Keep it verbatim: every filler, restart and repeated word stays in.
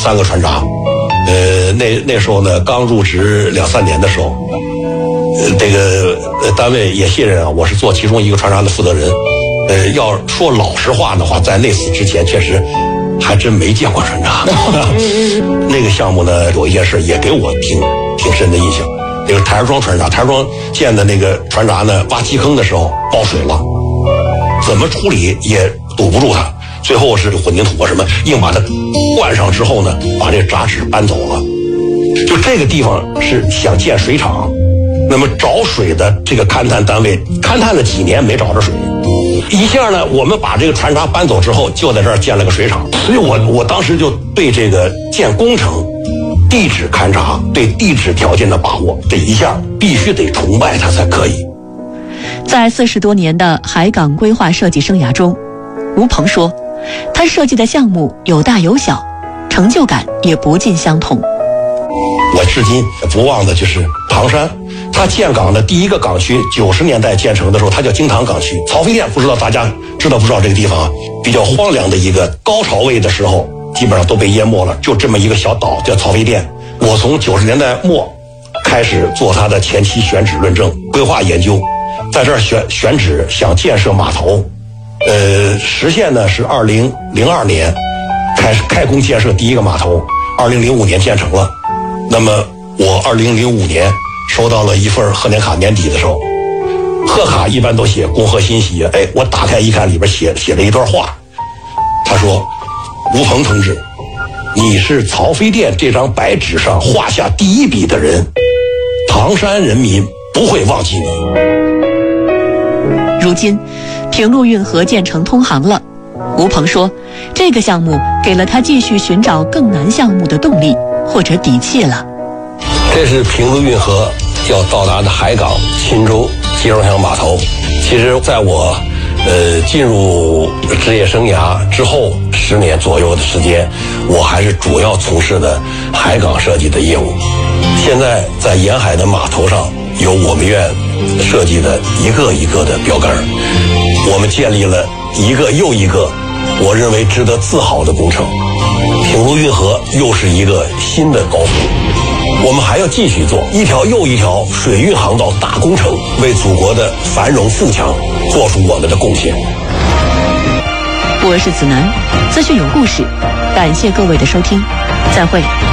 三个船闸。呃，那那时候呢，刚入职两三年的时候，呃，这个呃单位也信任啊，我是做其中一个船闸的负责人。呃，要说老实话的话，在那次之前，确实还真没见过船闸。那个项目呢，有一件事也给我挺挺深的印象。那个台儿庄船闸，台儿庄建的那个船闸呢，挖基坑的时候爆水了，怎么处理也堵不住它。最后是混凝土啊什么，硬把它灌上之后呢，把这闸址搬走了。就这个地方是想建水厂，那么找水的这个勘探单位勘探了几年没找着水，一下呢，我们把这个船闸搬走之后，就在这儿建了个水厂。所以我我当时就对这个建工程、地质勘察、对地质条件的把握，这一下必须得崇拜它才可以。 在四十多年的海港规划设计生涯中，吴鹏说，他设计的项目有大有小，成就感也不尽相同。 我至今不忘的就是唐山，他建港的第一个港区，九十年代建成的时候，它叫京塘港区。曹飞店不知道大家知道不知道这个地方啊？比较荒凉的一个，高潮位的时候基本上都被淹没了，就这么一个小岛叫曹飞店。我从九十年代末开始做它的前期选址论证、规划研究，在这儿选选址，想建设码头。呃，实现呢是二零零二年开始开工建设第一个码头，二零零五年建成了。那么我二零零五年收到了一份贺年卡，年底的时候，贺卡一般都写恭贺欣喜，哎，我打开一看，里边写写了一段话，他说：“吴鹏同志，你是曹飞店这张白纸上画下第一笔的人，唐山人民不会忘记你。” 如今平陆运河建成通航了，吴鹏说，这个项目给了他继续寻找更难项目的动力或者底气了。 这是平陆运河要到达的海港钦州集装箱码头。其实在我呃进入职业生涯之后十年左右的时间，我还是主要从事的海港设计的业务。现在在沿海的码头上有我们院设计的一个一个的标杆，我们建立了一个又一个我认为值得自豪的工程。平陆运河又是一个新的高峰，我们还要继续做一条又一条水运航道大工程，为祖国的繁荣富强做出我们的贡献。 我是子楠，资讯有故事，感谢各位的收听，再会。